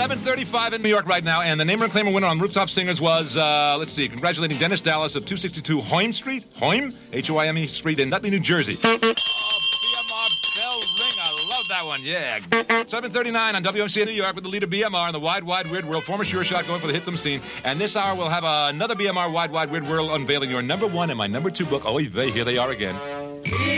7:35 in New York right now, and the Name and Claimer winner on Rooftop Singers was, congratulating Dennis Dallas of 262 Hoyme Street, H-O-I-M-E Street in Nutley, New Jersey. BMR Bell Ring, I love that one, yeah. 7:39 on WMC in New York with the leader BMR in the Wide, Wide, Weird World, former Sure Shot going for the Hit Them scene. And this hour we'll have another BMR Wide, Wide, Weird World unveiling your number one and my number two book. Oh, here they are again.